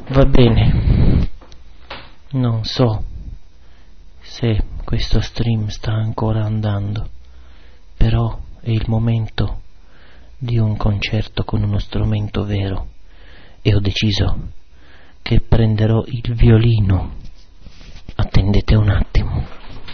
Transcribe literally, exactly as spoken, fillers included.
Va bene, non so se questo stream sta ancora andando, però è il momento di un concerto con uno strumento vero e ho deciso che prenderò il violino. Attendete un attimo.